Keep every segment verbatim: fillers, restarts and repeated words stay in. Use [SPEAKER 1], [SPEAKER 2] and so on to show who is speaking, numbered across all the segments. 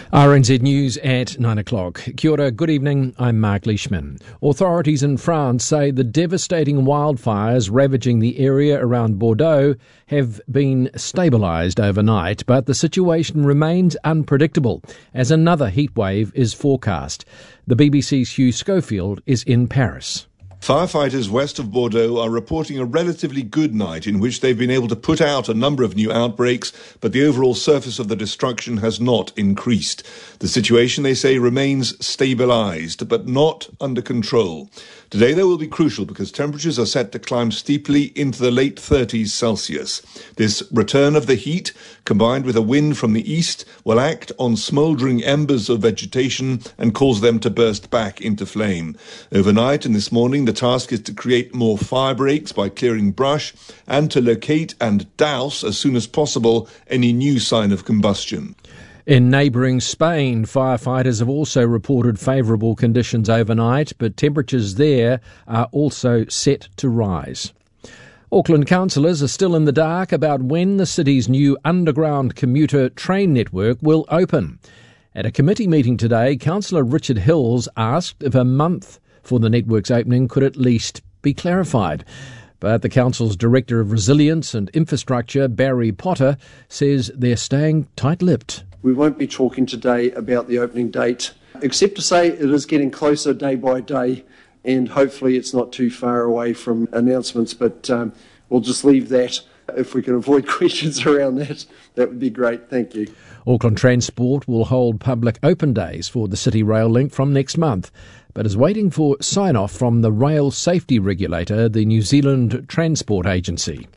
[SPEAKER 1] R N Z News at nine o'clock. Kia ora, good evening, I'm Mark Leishman. Authorities in France say the devastating wildfires ravaging the area around Bordeaux have been stabilised overnight, but the situation remains unpredictable as another heatwave is forecast. The B B C's Hugh Schofield is in Paris.
[SPEAKER 2] Firefighters west of Bordeaux are reporting a relatively good night in which they've been able to put out a number of new outbreaks, but the overall surface of the destruction has not increased. The situation, they say, remains stabilised, but not under control. Today they will be crucial because temperatures are set to climb steeply into the late thirties Celsius. This return of the heat, combined with a wind from the east, will act on smouldering embers of vegetation and cause them to burst back into flame. Overnight and this morning, the task is to create more fire breaks by clearing brush and to locate and douse as soon as possible any new sign of combustion.
[SPEAKER 1] In neighbouring Spain, firefighters have also reported favourable conditions overnight, but temperatures there are also set to rise. Auckland councillors are still in the dark about when the city's new underground commuter train network will open. At a committee meeting today, Councillor Richard Hills asked if a month for the network's opening could at least be clarified. But the council's Director of Resilience and Infrastructure, Barry Potter, says they're staying tight-lipped.
[SPEAKER 3] We won't be talking today about the opening date, except to say it is getting closer day by day, and hopefully it's not too far away from announcements, but um, we'll just leave that. If we can avoid questions around that, that would be great. Thank you.
[SPEAKER 1] Auckland Transport will hold public open days for the City Rail Link from next month, but is waiting for sign-off from the rail safety regulator, the New Zealand Transport Agency.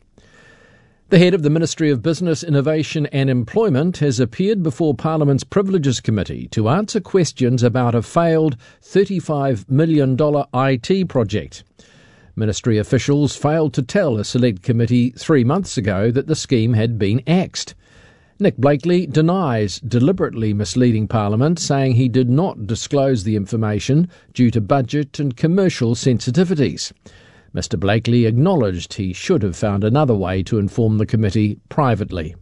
[SPEAKER 1] The head of the Ministry of Business, Innovation and Employment has appeared before Parliament's Privileges Committee to answer questions about a failed thirty-five million dollars I T project. Ministry officials failed to tell a select committee three months ago that the scheme had been axed. Nick Blakely denies deliberately misleading Parliament, saying he did not disclose the information due to budget and commercial sensitivities. Mister Blakely acknowledged he should have found another way to inform the committee privately.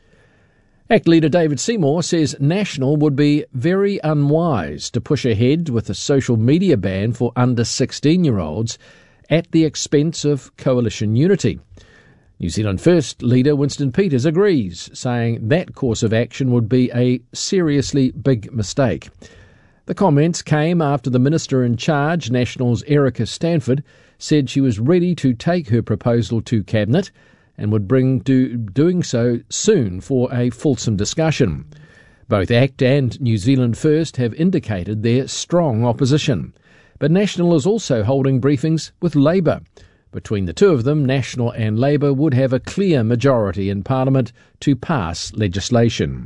[SPEAKER 1] A C T leader David Seymour says National would be very unwise to push ahead with a social media ban for under sixteen-year-olds at the expense of coalition unity. New Zealand First leader Winston Peters agrees, saying that course of action would be a seriously big mistake. The comments came after the Minister in charge, National's Erica Stanford, said she was ready to take her proposal to Cabinet and would bring do, doing so soon for a fulsome discussion. Both A C T and New Zealand First have indicated their strong opposition, but National is also holding briefings with Labour. Between the two of them, National and Labour would have a clear majority in Parliament to pass legislation.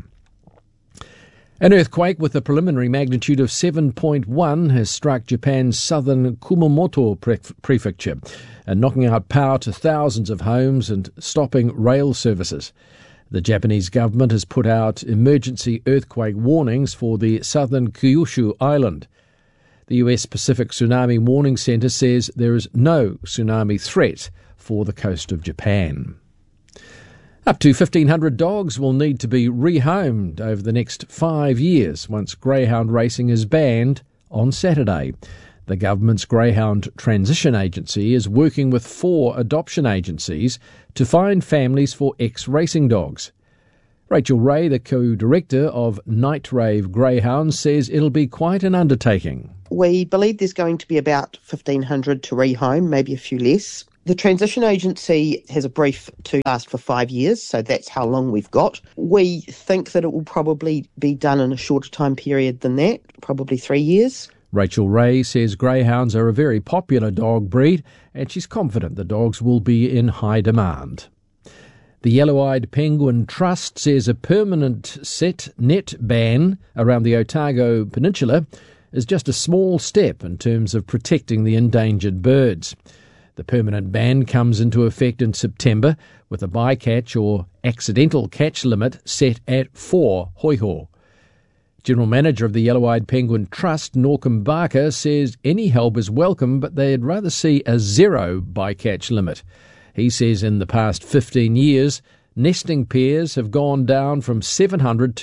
[SPEAKER 1] An earthquake with a preliminary magnitude of seven point one has struck Japan's southern Kumamoto prefecture, and knocking out power to thousands of homes and stopping rail services. The Japanese government has put out emergency earthquake warnings for the southern Kyushu island. The U S Pacific Tsunami Warning Center says there is no tsunami threat for the coast of Japan. Up to fifteen hundred dogs will need to be rehomed over the next five years once greyhound racing is banned on Saturday. The government's Greyhound Transition Agency is working with four adoption agencies to find families for ex-racing dogs. Rachel Ray, the co-director of Night Rave Greyhounds, says it'll be quite an undertaking.
[SPEAKER 4] We believe there's going to be about fifteen hundred to rehome, maybe a few less. The transition agency has a brief to last for five years, so that's how long we've got. We think that it will probably be done in a shorter time period than that, probably three years.
[SPEAKER 1] Rachel Ray says greyhounds are a very popular dog breed, and she's confident the dogs will be in high demand. The Yellow-Eyed Penguin Trust says a permanent set net ban around the Otago Peninsula is just a small step in terms of protecting the endangered birds. The permanent ban comes into effect in September with a bycatch or accidental catch limit set at four hoiho. General Manager of the Yellow-Eyed Penguin Trust, Norcom Barker, says any help is welcome, but they'd rather see a zero bycatch limit. He says in the past fifteen years, nesting pairs have gone down from seven hundred to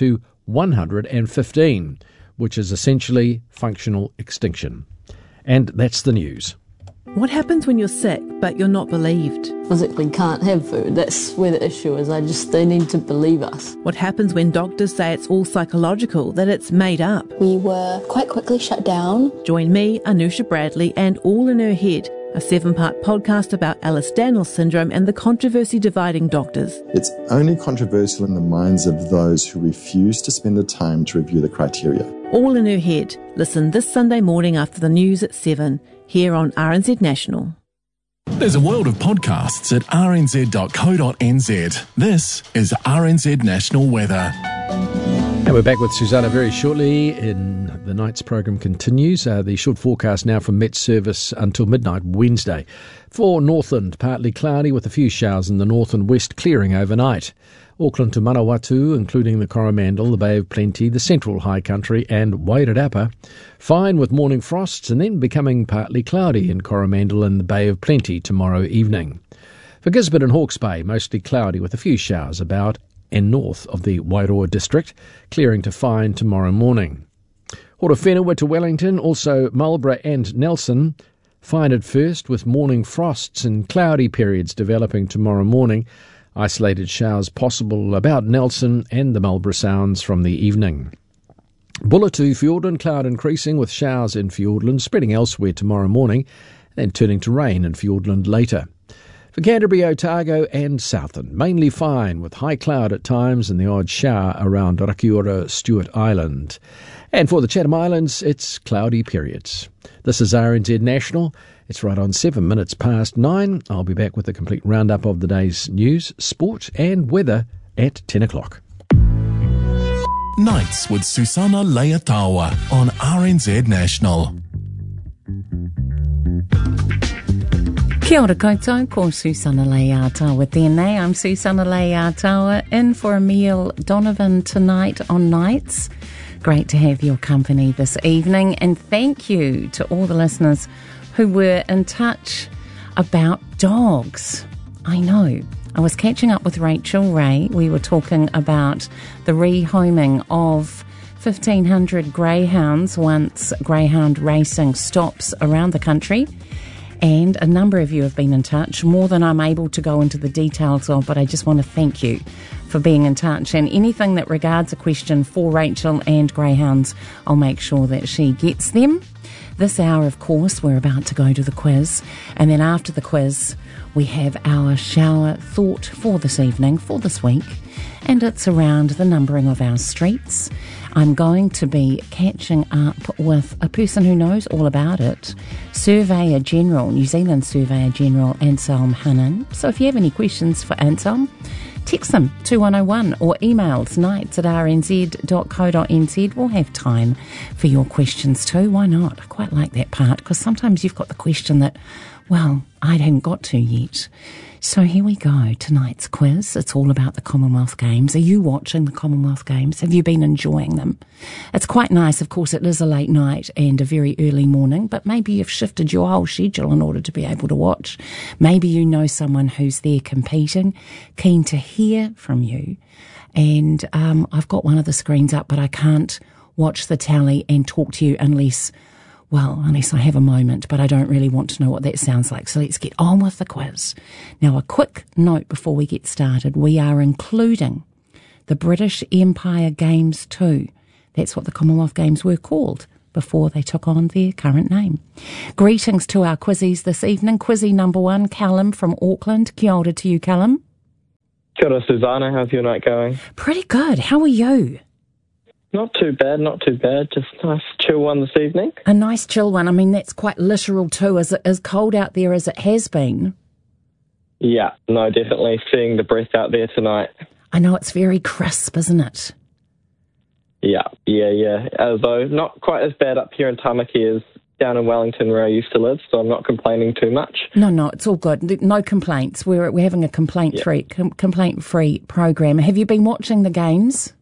[SPEAKER 1] one hundred fifteen, which is essentially functional extinction. And that's the news.
[SPEAKER 5] What happens when you're sick but you're not believed?
[SPEAKER 6] Physically can't have food. That's where the issue is. I just, they need to believe us.
[SPEAKER 5] What happens when doctors say it's all psychological, that it's made up?
[SPEAKER 7] We were quite quickly shut down.
[SPEAKER 5] Join me, Anusha Bradley, and All in Her Head, a seven-part podcast about Ehlers-Danlos syndrome and the controversy dividing doctors.
[SPEAKER 8] It's only controversial in the minds of those who refuse to spend the time to review the criteria.
[SPEAKER 5] All in Her Head. Listen this Sunday morning after the news at seven, here on R N Z National.
[SPEAKER 9] There's a world of podcasts at r n z dot co dot n z. This is R N Z National Weather.
[SPEAKER 1] And we're back with Susanna very shortly. In the night's program continues. Uh, the short forecast now from Met Service until midnight Wednesday. For Northland, partly cloudy with a few showers in the north and west, clearing overnight. Auckland to Manawatu, including the Coromandel, the Bay of Plenty, the Central High Country and Wairarapa. Fine with morning frosts and then becoming partly cloudy in Coromandel and the Bay of Plenty tomorrow evening. For Gisborne and Hawke's Bay, mostly cloudy with a few showers about and north of the Wairoa district, clearing to fine tomorrow morning. Horowhenua to Wellington, also Marlborough and Nelson, fine at first with morning frosts and cloudy periods developing tomorrow morning. Isolated showers possible about Nelson and the Marlborough Sounds from the evening. Bulla to Fiordland, cloud increasing with showers in Fiordland, spreading elsewhere tomorrow morning, then turning to rain in Fiordland later. For Canterbury, Otago and Southern, mainly fine with high cloud at times and the odd shower around Rakiura, Stewart Island. And for the Chatham Islands, it's cloudy periods. This is R N Z National. It's right on seven minutes past nine. I'll be back with a complete roundup of the day's news, sport and weather at ten o'clock.
[SPEAKER 9] Nights with Susanna Leatawa on R N Z National.
[SPEAKER 10] Kia ora koutou, ko Susanna Leatawa tēnei. I'm Susanna Leatawa in for Emile Donovan tonight on Nights. Great to have your company this evening, and thank you to all the listeners who were in touch about dogs. I know. I was catching up with Rachel Ray. We were talking about the rehoming of fifteen hundred greyhounds once greyhound racing stops around the country. And a number of you have been in touch, more than I'm able to go into the details of, but I just want to thank you for being in touch. And anything that regards a question for Rachel and greyhounds, I'll make sure that she gets them. This hour, of course, we're about to go to the quiz. And then after the quiz, we have our shower thought for this evening, for this week. And it's around the numbering of our streets. I'm going to be catching up with a person who knows all about it, Surveyor General, New Zealand Surveyor General Anselm Hannan. So if you have any questions for Anselm, text them two one oh one or emails nights at r n z dot co dot n z. We'll have time for your questions too. Why not? I quite like that part because sometimes you've got the question that, well, I haven't got to yet. So here we go, tonight's quiz. It's all about the Commonwealth Games. Are you watching the Commonwealth Games? Have you been enjoying them? It's quite nice. Of course, it is a late night and a very early morning, but maybe you've shifted your whole schedule in order to be able to watch. Maybe you know someone who's there competing, keen to hear from you. And um, I've got one of the screens up, but I can't watch the tally and talk to you unless... Well, unless I have a moment, but I don't really want to know what that sounds like. So let's get on with the quiz. Now, a quick note before we get started. We are including the British Empire Games too. That's what the Commonwealth Games were called before they took on their current name. Greetings to our quizzies this evening. Quizzy number one, Callum from Auckland. Kia ora to you, Callum.
[SPEAKER 11] Kia ora, Susanna. How's your night going?
[SPEAKER 10] Pretty good. How are you?
[SPEAKER 11] Not too bad, not too bad. Just a nice chill one this evening.
[SPEAKER 10] A nice chill one. I mean, that's quite literal too. Is it as cold out there as it has been?
[SPEAKER 11] Yeah, no, definitely seeing the breath out there tonight.
[SPEAKER 10] I know, it's very crisp, isn't it?
[SPEAKER 11] Yeah, yeah, yeah. Although not quite as bad up here in Tamaki as down in Wellington where I used to live, so I'm not complaining too much.
[SPEAKER 10] No, no, it's all good. No complaints. We're, we're having a complaint-free, yeah. com- complaint-free program. Have you been watching the games?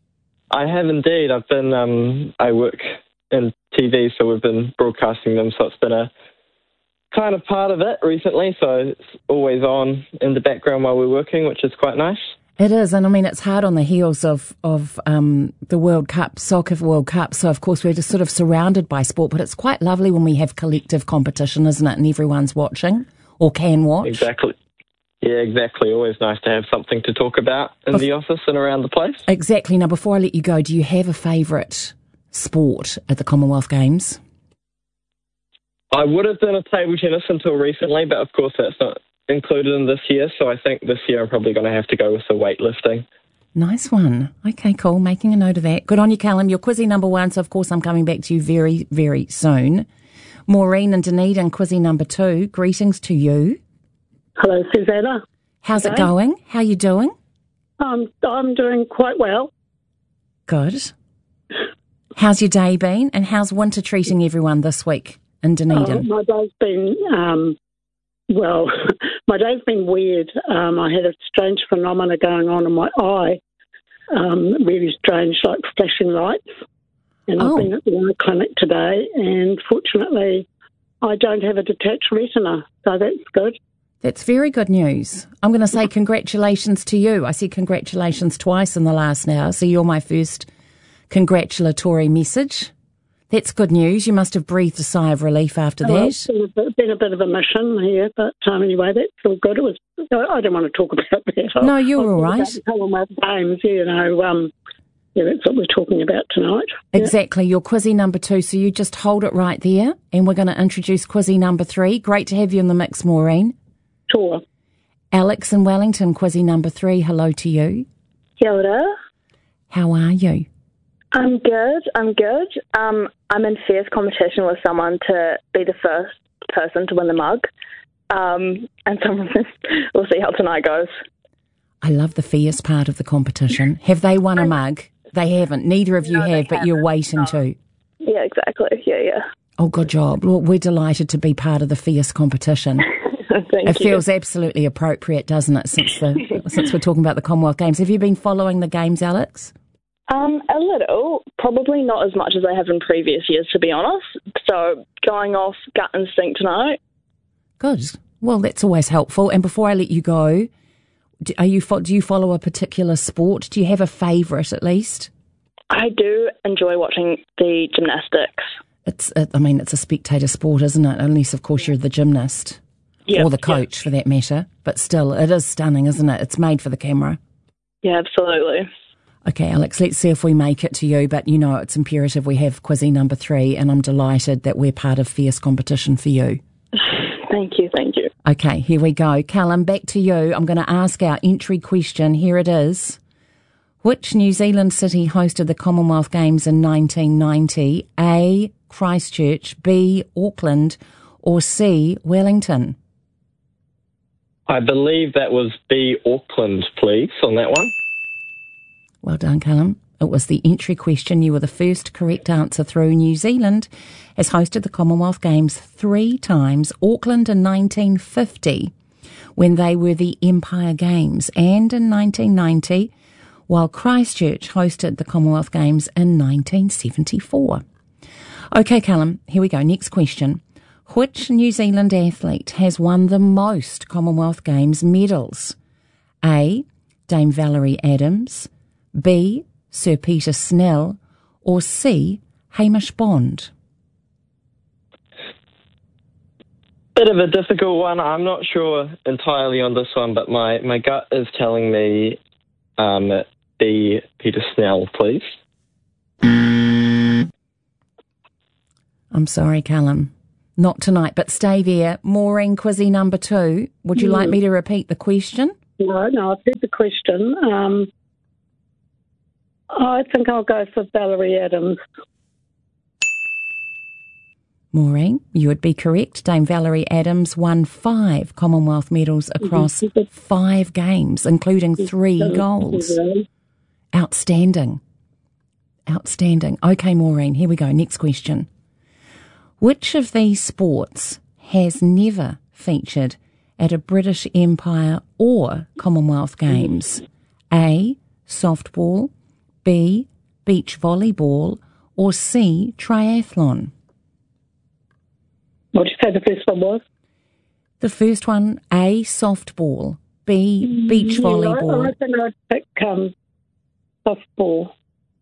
[SPEAKER 11] I have indeed. I've been, um, I work in T V, so we've been broadcasting them, so it's been a kind of part of it recently, so it's always on in the background while we're working, which is quite nice.
[SPEAKER 10] It is, and I mean, it's hard on the heels of, of um, the World Cup, Soccer World Cup, so of course we're just sort of surrounded by sport, but it's quite lovely when we have collective competition, isn't it, and everyone's watching, or can watch.
[SPEAKER 11] Exactly. Yeah, exactly. Always nice to have something to talk about in Bef- the office and around the place.
[SPEAKER 10] Exactly. Now, before I let you go, do you have a favourite sport at the Commonwealth Games?
[SPEAKER 11] I would have done a table tennis until recently, but of course that's not included in this year, so I think this year I'm probably going to have to go with the weightlifting.
[SPEAKER 10] Nice one. Okay, cool. Making a note of that. Good on you, Callum. You're Quizzy number one, so of course I'm coming back to you very, very soon. Maureen and Dunedin, Quizzy number two. Greetings to you.
[SPEAKER 12] Hello, Susanna.
[SPEAKER 10] How's
[SPEAKER 12] okay.
[SPEAKER 10] it going? How are you doing?
[SPEAKER 12] Um, I'm doing quite well.
[SPEAKER 10] Good. How's your day been? And how's winter treating everyone this week in Dunedin?
[SPEAKER 12] Oh, my day's been, um, well, my day's been weird. Um, I had a strange phenomena going on in my eye, um, really strange, like flashing lights. And
[SPEAKER 10] oh.
[SPEAKER 12] I've been at the eye clinic today, and fortunately I don't have a detached retina, so that's good.
[SPEAKER 10] That's very good news. I'm going to say congratulations to you. I said congratulations twice in the last hour, so you're my first congratulatory message. That's good news. You must have breathed a sigh of relief after
[SPEAKER 12] well,
[SPEAKER 10] that.
[SPEAKER 12] It's been a, bit, been a bit of a mission here, but um, anyway, that's all good. It was. I don't want to talk about that.
[SPEAKER 10] No, you're all right.
[SPEAKER 12] The Commonwealth Games, you know. Um, yeah, that's what we're talking about tonight.
[SPEAKER 10] Exactly. You're Quizzy number two, so you just hold it right there, and we're going to introduce Quizzy number three. Great to have you in the mix, Maureen.
[SPEAKER 12] Sure.
[SPEAKER 10] Alex in Wellington, Quizzy number three. Hello to you.
[SPEAKER 13] Kia ora.
[SPEAKER 10] How are you?
[SPEAKER 13] I'm good. I'm good. Um, I'm in fierce competition with someone to be the first person to win the mug. Um, and some, we'll see how tonight goes.
[SPEAKER 10] I love the fierce part of the competition. Have they won a mug? They haven't. Neither of you
[SPEAKER 13] no,
[SPEAKER 10] have, but
[SPEAKER 13] haven't.
[SPEAKER 10] you're waiting
[SPEAKER 13] no.
[SPEAKER 10] to.
[SPEAKER 13] Yeah, exactly. Yeah, yeah.
[SPEAKER 10] Oh, good job. Well, we're delighted to be part of the fierce competition.
[SPEAKER 13] Thank
[SPEAKER 10] it
[SPEAKER 13] you.
[SPEAKER 10] feels absolutely appropriate, doesn't it, since the since we're talking about the Commonwealth Games. Have you been following the games, Alex?
[SPEAKER 13] Um, a little. Probably not as much as I have in previous years, to be honest. So going off gut instinct tonight.
[SPEAKER 10] Good. Well, that's always helpful. And before I let you go, do, are you do you follow a particular sport? Do you have a favourite at least?
[SPEAKER 13] I do enjoy watching the gymnastics.
[SPEAKER 10] It's, I mean, it's a spectator sport, isn't it? Unless, of course, you're the gymnast.
[SPEAKER 13] Yep,
[SPEAKER 10] or the coach, yep. for that matter. But still, it is stunning, isn't it? It's made for the camera.
[SPEAKER 13] Yeah, absolutely.
[SPEAKER 10] Okay, Alex, let's see if we make it to you. But, you know, it's imperative we have Quizzy number three, and I'm delighted that we're part of fierce competition for you.
[SPEAKER 13] Thank you, thank you.
[SPEAKER 10] Okay, here we go. Callum, back to you. I'm going to ask our entry question. Here it is. Which New Zealand city hosted the Commonwealth Games in nineteen ninety? A, Christchurch, B, Auckland, or C, Wellington?
[SPEAKER 11] I believe that was B, Auckland, please, on that one.
[SPEAKER 10] Well done, Callum. It was the entry question. You were the first correct answer through. New Zealand has hosted the Commonwealth Games three times. Auckland in nineteen fifty, when they were the Empire Games, and in nineteen ninety, while Christchurch hosted the Commonwealth Games in nineteen seventy-four. Okay, Callum, here we go. Next question. Which New Zealand athlete has won the most Commonwealth Games medals? A, Dame Valerie Adams, B, Sir Peter Snell, or C, Hamish Bond?
[SPEAKER 11] Bit of a difficult one. I'm not sure entirely on this one, but my, my gut is telling me um, B, Peter Snell, please.
[SPEAKER 10] I'm sorry, Callum. Not tonight, but stay there. Maureen, Quizzy number two. Would you mm. like me to repeat the question?
[SPEAKER 12] No, no, I've heard the question. Um, I think I'll go for Valerie Adams.
[SPEAKER 10] Maureen, you would be correct. Dame Valerie Adams won five Commonwealth medals across mm-hmm. five games, including three mm-hmm. goals. Outstanding. Outstanding. Okay, Maureen, here we go. Next question. Which of these sports has never featured at a British Empire or Commonwealth Games? A, softball, B, beach volleyball, or C, triathlon?
[SPEAKER 12] What did you say the first one was?
[SPEAKER 10] The first one, A, softball, B, beach
[SPEAKER 12] Yeah,
[SPEAKER 10] volleyball?
[SPEAKER 12] I, I think I'd pick um, softball.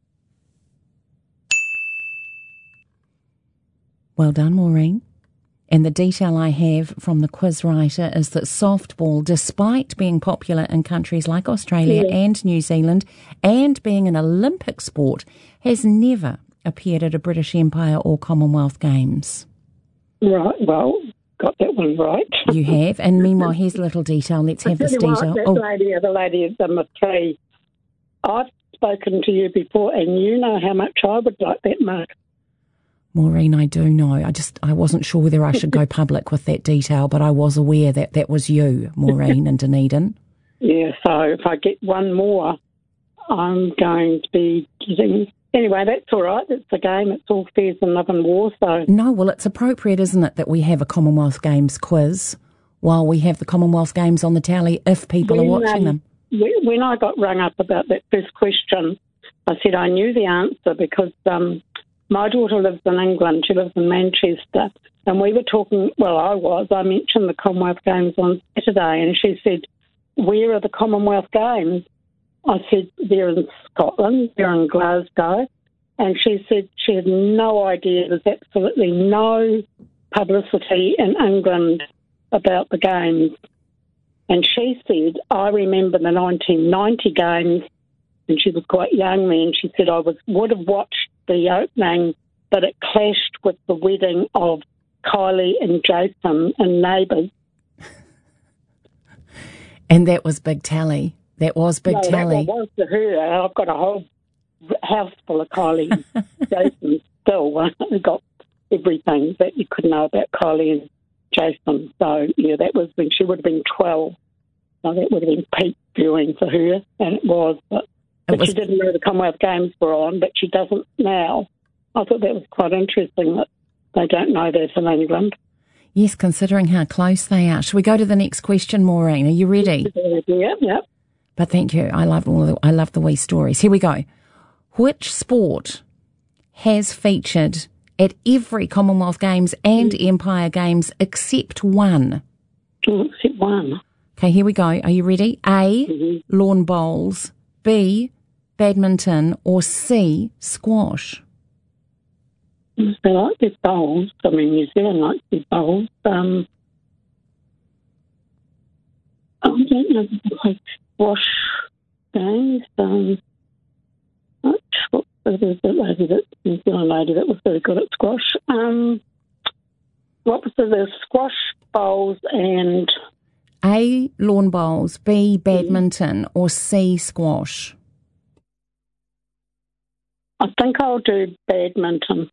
[SPEAKER 10] Well done, Maureen. And the detail I have from the quiz writer is that softball, despite being popular in countries like Australia
[SPEAKER 12] Yeah.
[SPEAKER 10] and New Zealand and being an Olympic sport, has never appeared at a British Empire or Commonwealth Games.
[SPEAKER 12] Right, well, got that one right.
[SPEAKER 10] You have. And meanwhile, here's a little detail. Let's have this
[SPEAKER 12] I tell you
[SPEAKER 10] detail.
[SPEAKER 12] what, that
[SPEAKER 10] Oh,
[SPEAKER 12] lady, the lady at number three, I've spoken to you before, and you know how much I would like that mug.
[SPEAKER 10] Maureen, I do know. I just, I wasn't sure whether I should go public with that detail, but I was aware that that was you, Maureen, in Dunedin.
[SPEAKER 12] Yeah, so if I get one more, I'm going to be getting... Anyway, that's all right. It's a game. It's all fair and love and war, so...
[SPEAKER 10] No, well, it's appropriate, isn't it, that we have a Commonwealth Games quiz while we have the Commonwealth Games on the tally if people
[SPEAKER 12] When,
[SPEAKER 10] are watching
[SPEAKER 12] um,
[SPEAKER 10] them.
[SPEAKER 12] When I got rung up about that first question, I said I knew the answer because um, my daughter lives in England. She lives in Manchester. And we were talking, well, I was, I mentioned the Commonwealth Games on Saturday, and she said, where are the Commonwealth Games? I said, they're in Scotland, they're in Glasgow. And she said she had no idea. There's absolutely no publicity in England about the Games. And she said, I remember the nineteen ninety Games, and she was quite young then. She said, I was would have watched the opening, but it clashed with the wedding of Kylie and Jason and Neighbours.
[SPEAKER 10] And that was Big Tally. That was Big
[SPEAKER 12] no,
[SPEAKER 10] Tally.
[SPEAKER 12] That was to her. I've got a whole house full of Kylie and Jason still. We got everything that you could know about Kylie and Jason. So, yeah, that was when she would have been twelve. So that would have been peak viewing for her, and it was. But, but
[SPEAKER 10] was...
[SPEAKER 12] she didn't know the Commonwealth Games were on, but she doesn't now. I thought that was quite interesting that they don't know that in England.
[SPEAKER 10] Yes, considering how close they are. Shall we go to the next question, Maureen? Are you ready?
[SPEAKER 12] Yeah, yeah.
[SPEAKER 10] But thank you. I love all of the, I love the wee stories. Here we go. Which sport has featured at every Commonwealth Games and mm. Empire Games except one?
[SPEAKER 12] Except one.
[SPEAKER 10] Okay, here we go. Are you ready? A,
[SPEAKER 12] mm-hmm.
[SPEAKER 10] lawn bowls, B, badminton, or C, squash?
[SPEAKER 12] They like their bowls. I mean, New Zealand likes their bowls. Um, I don't know if they play squash games. Um, what was that lady, that New Zealand lady that was very good at squash? Um, what was the, the squash, bowls, and...
[SPEAKER 10] A, lawn bowls, B, badminton, mm. or C, squash?
[SPEAKER 12] I think I'll do badminton.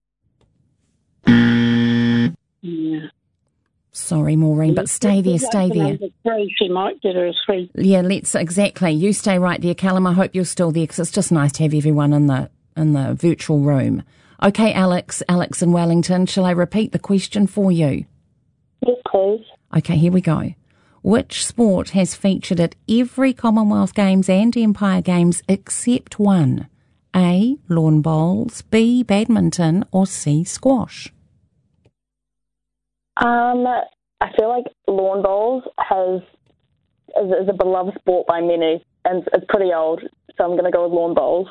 [SPEAKER 12] Yeah.
[SPEAKER 10] Sorry, Maureen, but stay there, stay there.
[SPEAKER 12] Three, she might get her a three.
[SPEAKER 10] Yeah, let's exactly. You stay right there, Callum. I hope you're still there because it's just nice to have everyone in the in the virtual room. Okay, Alex, Alex in Wellington. Shall I repeat the question for you?
[SPEAKER 12] Yes, please.
[SPEAKER 10] Okay, here we go. Which sport has featured at every Commonwealth Games and Empire Games except one? A, lawn bowls, B, badminton, or C, squash?
[SPEAKER 13] Um, I feel like lawn bowls has is, is a beloved sport by many, and it's pretty old, so I'm going to go with lawn bowls.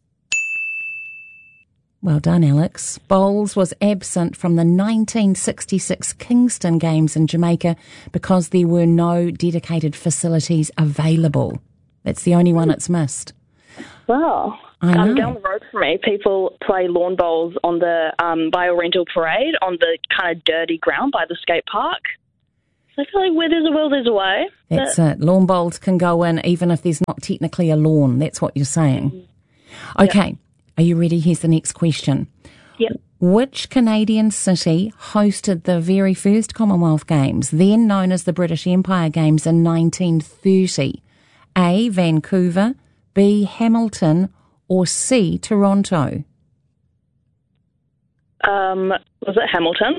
[SPEAKER 10] Well done, Alex. Bowls was absent from the nineteen sixty-six Kingston Games in Jamaica because there were no dedicated facilities available. That's the only one it's missed.
[SPEAKER 13] Wow.
[SPEAKER 10] I know.
[SPEAKER 13] Um, down the road from me, people play lawn bowls on the um, Bio Rental Parade on the kind of dirty ground by the skate park. So I feel like where there's a will, there's a way.
[SPEAKER 10] That's
[SPEAKER 13] but...
[SPEAKER 10] it. Lawn bowls can go in even if there's not technically a lawn. That's what you're saying. Mm-hmm. Okay. Yep. Are you ready? Here's the next question.
[SPEAKER 13] Yep.
[SPEAKER 10] Which Canadian city hosted the very first Commonwealth Games, then known as the British Empire Games in nineteen thirty? A, Vancouver, B, Hamilton, or C, Toronto?
[SPEAKER 13] Um, was it Hamilton?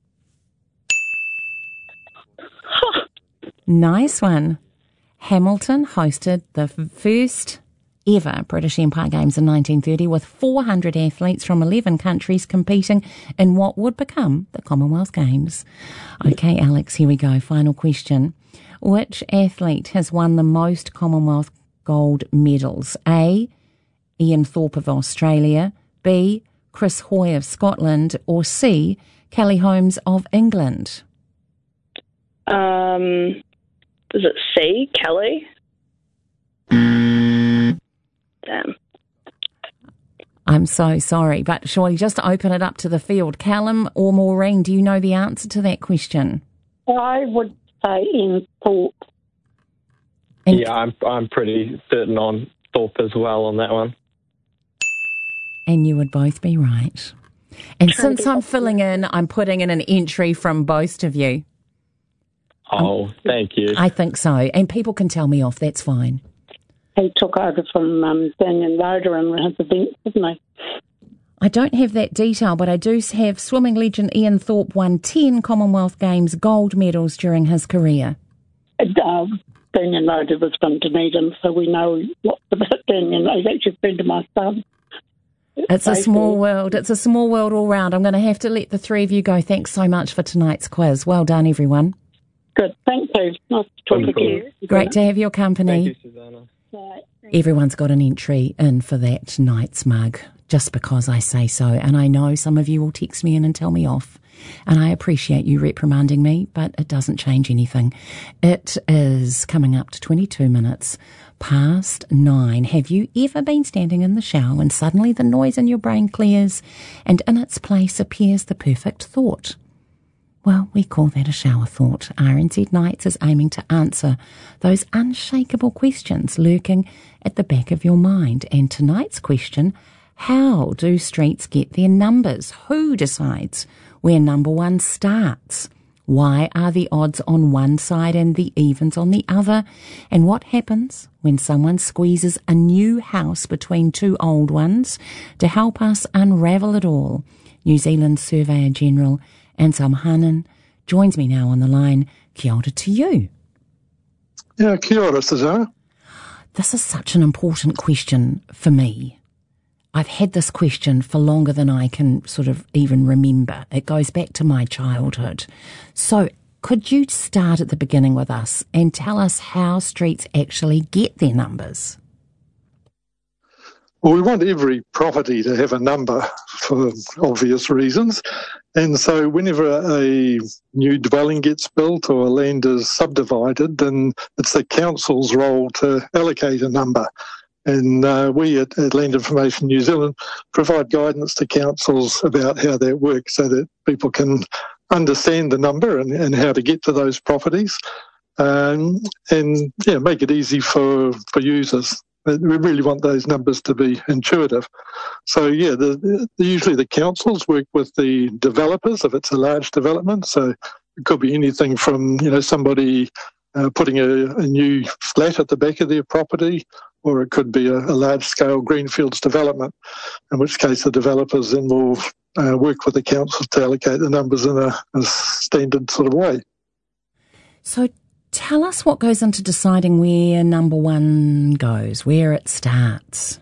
[SPEAKER 10] Nice one. Hamilton hosted the first ever British Empire Games in nineteen thirty with four hundred athletes from eleven countries competing in what would become the Commonwealth Games. Okay, Alex, here we go. Final question. Which athlete has won the most Commonwealth gold medals? A. Ian Thorpe of Australia, B. Chris Hoy of Scotland, or C. Kelly Holmes of England?
[SPEAKER 13] Um, is it C, Kelly? Damn.
[SPEAKER 10] I'm so sorry, but surely just to open it up to the field, Callum or Maureen, do you know the answer to that question?
[SPEAKER 12] I would say Ian Thorpe.
[SPEAKER 10] And
[SPEAKER 11] yeah, I'm I'm pretty certain on Thorpe as well on that one.
[SPEAKER 10] And you would both be right. And since I'm filling in, I'm putting in an entry from both of you.
[SPEAKER 11] Oh, um, thank you.
[SPEAKER 10] I think so. And people can tell me off, that's fine.
[SPEAKER 12] He took over from um, Daniel Roder and his events, didn't he?
[SPEAKER 10] I don't have that detail, but I do have swimming legend Ian Thorpe won ten Commonwealth Games gold medals during his career.
[SPEAKER 12] Uh, Daniel Roder was from Dunedin, so we know lots about Daniel. He's actually a friend of my son.
[SPEAKER 10] It's a small world. It's a small world all round. I'm going to have to let the three of you go. Thanks so much for tonight's quiz. Well done, everyone.
[SPEAKER 12] Good. Thank you. Nice to talk to you.
[SPEAKER 10] Great to have your company.
[SPEAKER 11] Thank you, Susanna.
[SPEAKER 12] Right.
[SPEAKER 10] Everyone's got an entry in for that night's mug, just because I say so. And I know some of you will text me in and tell me off. And I appreciate you reprimanding me, but it doesn't change anything. It is coming up to twenty-two minutes past nine. Have you ever been standing in the shower and suddenly the noise in your brain clears and in its place appears the perfect thought? Well, we call that a shower thought. R N Z Nights is aiming to answer those unshakable questions lurking at the back of your mind. And tonight's question, how do streets get their numbers? Who decides where number one starts? Why are the odds on one side and the evens on the other? And what happens when someone squeezes a new house between two old ones? To help us unravel it all, New Zealand Surveyor General Anselm Hannan joins me now on the line. Kia ora to you.
[SPEAKER 14] Yeah, kia ora, Susanna.
[SPEAKER 10] This is such an important question for me. I've had this question for longer than I can sort of even remember. It goes back to my childhood. So could you start at the beginning with us and tell us how streets actually get their numbers?
[SPEAKER 14] Well, we want every property to have a number for obvious reasons. And so whenever a new dwelling gets built or land is subdivided, then it's the council's role to allocate a number. And uh, we at, at Land Information New Zealand provide guidance to councils about how that works so that people can understand the number and, and how to get to those properties um, and yeah, make it easy for, for users. We really want those numbers to be intuitive. So, yeah, the, the, usually the councils work with the developers if it's a large development. So it could be anything from, you know, somebody uh, putting a, a new flat at the back of their property, or it could be a, a large-scale greenfields development, in which case the developers then will uh, work with the councils to allocate the numbers in a, a standard sort of way.
[SPEAKER 10] So tell us what goes into deciding where number one goes, where it starts.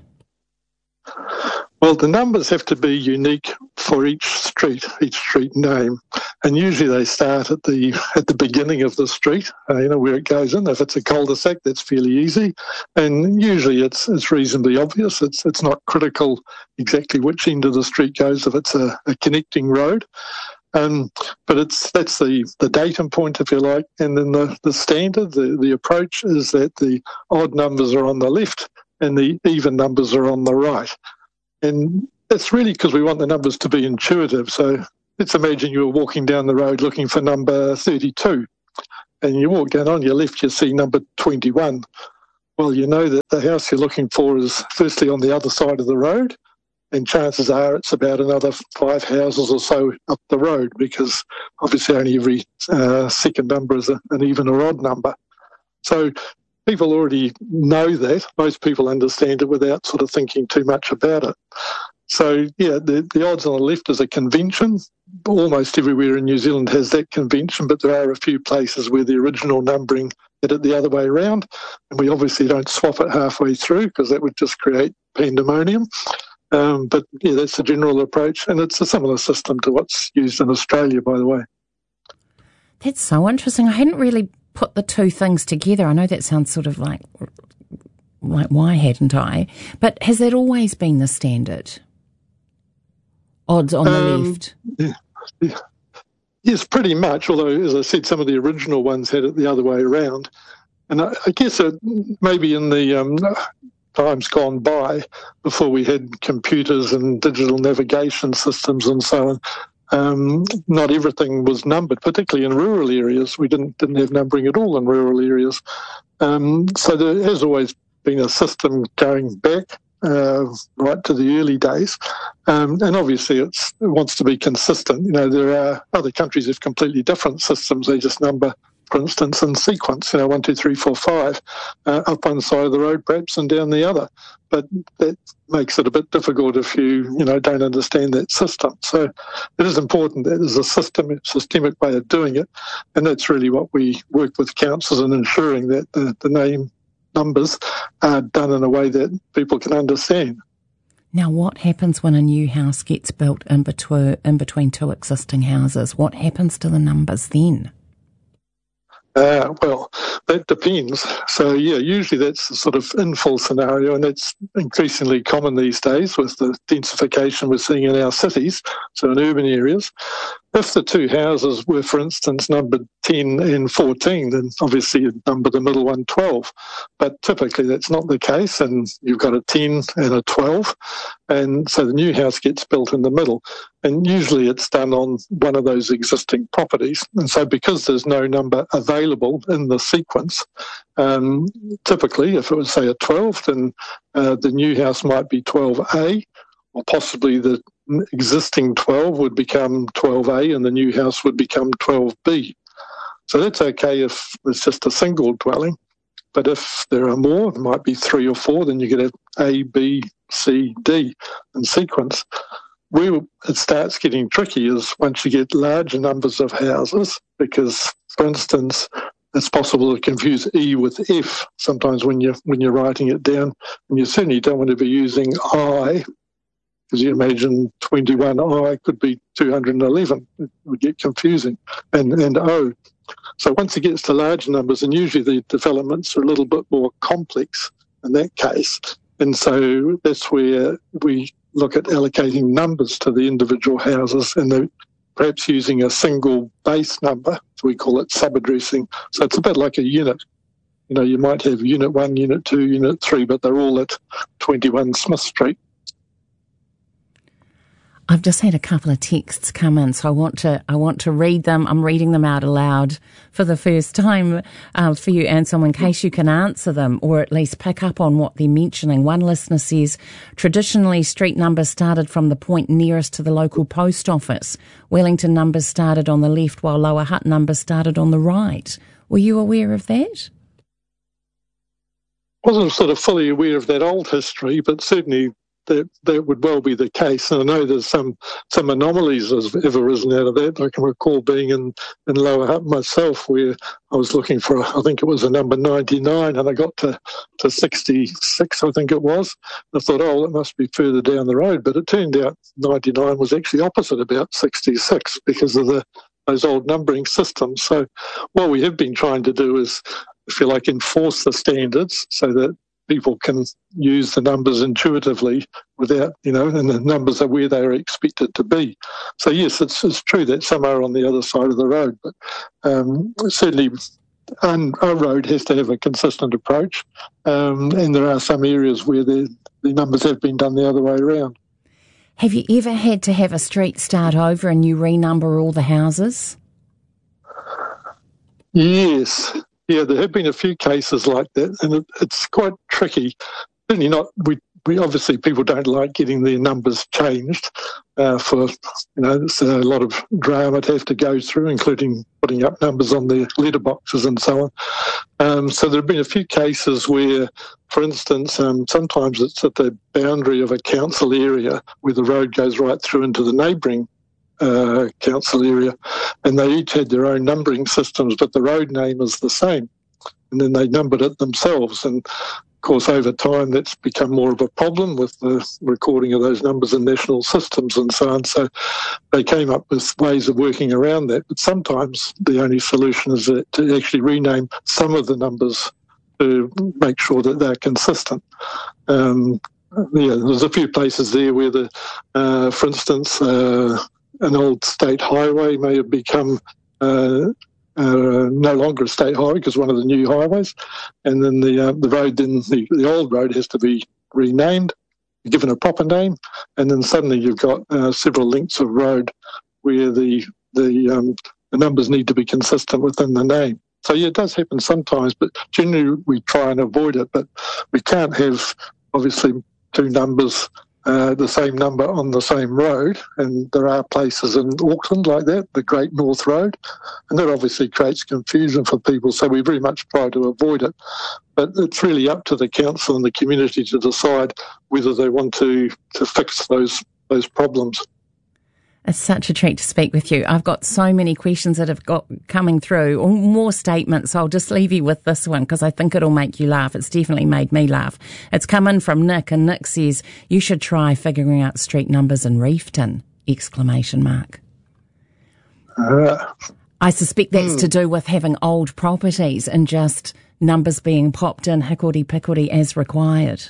[SPEAKER 14] Well, the numbers have to be unique for each street, each street name, and usually they start at the at the beginning of the street, uh, you know, where it goes in. If it's a cul-de-sac, that's fairly easy, and usually it's it's reasonably obvious. It's it's not critical exactly which end of the street goes if it's a, a connecting road. Um, but it's that's the, the datum point, if you like, and then the, the standard, the, the approach is that the odd numbers are on the left and the even numbers are on the right. And that's really because we want the numbers to be intuitive. So let's imagine you were walking down the road looking for number thirty-two, and you walk down on your left, you see number twenty-one. Well, you know that the house you're looking for is firstly on the other side of the road, and chances are it's about another five houses or so up the road, because obviously only every uh, second number is a, an even or odd number. So people already know that. Most people understand it without sort of thinking too much about it. So, yeah, the, the odds on the left is a convention. Almost everywhere in New Zealand has that convention, but there are a few places where the original numbering did it the other way around, and we obviously don't swap it halfway through because that would just create pandemonium. Um, but, yeah, that's the general approach, and it's a similar system to what's used in Australia, by the way.
[SPEAKER 10] That's so interesting. I hadn't really put the two things together? I know that sounds sort of like, like why hadn't I? But has that always been the standard? Odds on the
[SPEAKER 14] um,
[SPEAKER 10] left?
[SPEAKER 14] Yeah, yeah. Yes, pretty much, although, as I said, some of the original ones had it the other way around. And I, I guess it, maybe in the um, times gone by, before we had computers and digital navigation systems and so on, um, not everything was numbered, particularly in rural areas. We didn't didn't have numbering at all in rural areas. Um, so there has always been a system going back uh, right to the early days. Um, and obviously it's, it wants to be consistent. You know, there are other countries have completely different systems. They just number, for instance, in sequence, you know, one, two, three, four, five, uh, up one side of the road perhaps and down the other. But that makes it a bit difficult if you, you know, don't understand that system. So it is important that there's a system, systemic way of doing it, and that's really what we work with councils in, ensuring that the, the name numbers are done in a way that people can understand.
[SPEAKER 10] Now, what happens when a new house gets built in between, in between two existing houses? What happens to the numbers then?
[SPEAKER 14] Uh, well, that depends. So, yeah, usually that's the sort of infill scenario, and that's increasingly common these days with the densification we're seeing in our cities, so in urban areas. If the two houses were, for instance, numbered ten and fourteen, then obviously you'd number the middle one twelve. But typically that's not the case, and you've got a ten and a twelve, and so the new house gets built in the middle. And usually it's done on one of those existing properties. And so because there's no number available in the sequence, um, typically if it was, say, a twelve, then uh, the new house might be twelve A, or possibly the existing twelve would become twelve A and the new house would become twelve B. So that's okay if it's just a single dwelling. But if there are more, there might be three or four, then you get A, B, C, D in sequence. Where it starts getting tricky is once you get larger numbers of houses, because, for instance, it's possible to confuse E with F sometimes when you're, when you're writing it down, and you certainly don't want to be using I, because you imagine twenty-one I could be two hundred eleven. It would get confusing, and, and O. So once it gets to larger numbers, and usually the developments are a little bit more complex in that case, and so that's where we look at allocating numbers to the individual houses, and perhaps using a single base number, so we call it sub-addressing. So it's a bit like a unit. You know, you might have unit one, unit two, unit three, but they're all at twenty-one Smith Street.
[SPEAKER 10] I've just had a couple of texts come in, so I want to I want to read them. I'm reading them out aloud for the first time uh, for you, Anselm, in case you can answer them or at least pick up on what they're mentioning. One listener says, traditionally street numbers started from the point nearest to the local post office. Wellington numbers started on the left while Lower Hutt numbers started on the right. Were you aware of that?
[SPEAKER 14] I wasn't sort of fully aware of that old history, but certainly That, that would well be the case. And I know there's some some anomalies that have arisen out of that. I can recall being in, in Lower Hutt myself, where I was looking for, a, I think it was a number ninety-nine, and I got to, to sixty-six, I think it was. I thought, oh, it must be further down the road. But it turned out ninety-nine was actually opposite about sixty-six because of the those old numbering systems. So what we have been trying to do is, if you like, enforce the standards so that people can use the numbers intuitively without, you know, and the numbers are where they are expected to be. So, yes, it's, it's true that some are on the other side of the road, but um, certainly our road has to have a consistent approach, um, and there are some areas where the, the numbers have been done the other way around.
[SPEAKER 10] Have you ever had to have a street start over and you renumber all the houses?
[SPEAKER 14] Yes. Yeah, there have been a few cases like that, and it, it's quite tricky. Certainly not. We, we obviously people don't like getting their numbers changed. Uh, for you know, it's a lot of drama to have to go through, including putting up numbers on their letterboxes and so on. Um, so there have been a few cases where, for instance, um, sometimes it's at the boundary of a council area where the road goes right through into the neighbouring Uh, council area, and they each had their own numbering systems, but the road name is the same, and then they numbered it themselves. And course, over time, that's become more of a problem with the recording of those numbers in national systems and so on. So they came up with ways of working around that. But sometimes the only solution is that to actually rename some of the numbers to make sure that they're consistent. Um, yeah, there's a few places there where, the, uh, for instance, uh, an old state highway may have become uh, Uh, no longer a state highway because one of the new highways, and then the uh, the road, then the, the old road has to be renamed, given a proper name, and then suddenly you've got uh, several lengths of road where the the, um, the numbers need to be consistent within the name. So yeah, it does happen sometimes, but generally we try and avoid it. But we can't have obviously two numbers. Uh, the same number on the same road, and there are places in Auckland like that, the Great North Road, and that obviously creates confusion for people, so we very much try to avoid it. But it's really up to the council and the community to decide whether they want to, to fix those those problems.
[SPEAKER 10] It's such a treat to speak with you. I've got so many questions that have got coming through, or more statements. I'll just leave you with this one because I think it'll make you laugh. It's definitely made me laugh. It's come in from Nick, and Nick says, you should try figuring out street numbers in Reefton, exclamation mark.
[SPEAKER 14] Uh,
[SPEAKER 10] I suspect that's
[SPEAKER 14] hmm.
[SPEAKER 10] to do with having old properties and just numbers being popped in hickledy-pickledy as required.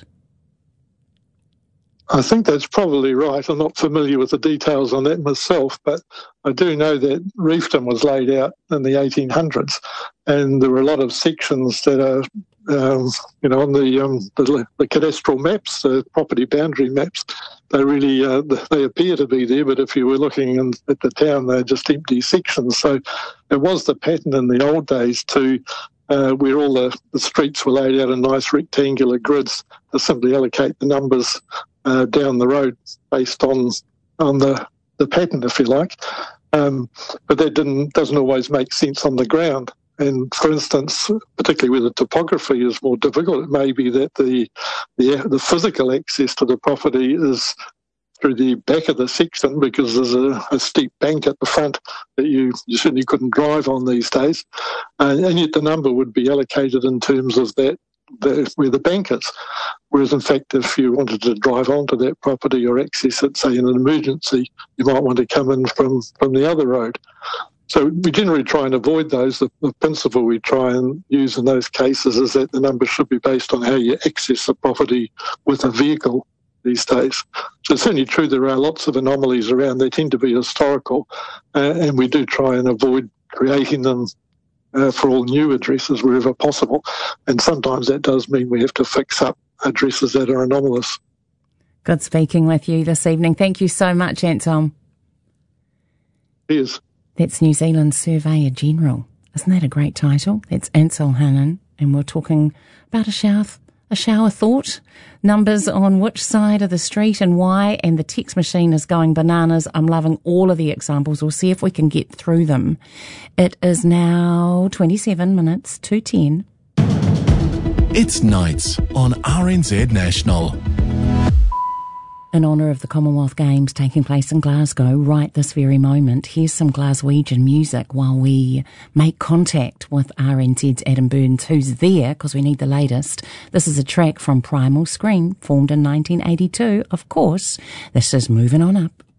[SPEAKER 14] I think that's probably right. I'm not familiar with the details on that myself, but I do know that Reefton was laid out in the eighteen hundreds, and there were a lot of sections that are, um, you know, on the, um, the the cadastral maps, the property boundary maps. They really uh, they appear to be there, but if you were looking in, at the town, they're just empty sections. So it was the pattern in the old days to uh, where all the, the streets were laid out in nice rectangular grids to simply allocate the numbers Uh, down the road based on on the, the pattern, if you like. Um, but that didn't doesn't always make sense on the ground. And for instance, particularly where the topography is more difficult, it may be that the the, the physical access to the property is through the back of the section because there's a, a steep bank at the front that you, you certainly couldn't drive on these days. Uh, and yet the number would be allocated in terms of that The, where the bank is. Whereas, in fact, if you wanted to drive onto that property or access it, say, in an emergency, you might want to come in from, from the other road. So we generally try and avoid those. The, the principle we try and use in those cases is that the number should be based on how you access the property with a vehicle these days. So it's certainly true there are lots of anomalies around. They tend to be historical, uh, and we do try and avoid creating them Uh, for all new addresses wherever possible. And sometimes that does mean we have to fix up addresses that are anomalous.
[SPEAKER 10] Good speaking with you this evening. Thank you so much, Ansel.
[SPEAKER 14] Cheers.
[SPEAKER 10] That's New Zealand Surveyor General. Isn't that a great title? That's Ansel Hannan, and we're talking about a shower, a shower thought, numbers on which side of the street and why, and the text machine is going bananas. I'm loving all of the examples. We'll see if we can get through them. It is now twenty-seven minutes to ten.
[SPEAKER 9] It's Nights on R N Z National.
[SPEAKER 10] In honour of the Commonwealth Games taking place in Glasgow right this very moment, here's some Glaswegian music while we make contact with R N Z's Adam Burns, who's there because we need the latest. This is a track from Primal Scream, formed in nineteen eighty-two. Of course, this is Moving On Up.